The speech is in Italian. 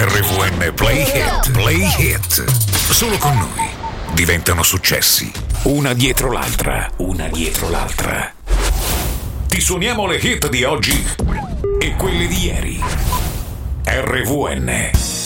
RVN Play Hit, Play Hit. Solo con noi diventano successi. Una dietro l'altra, una dietro l'altra. Ti suoniamo le hit di oggi e quelle di ieri. RVN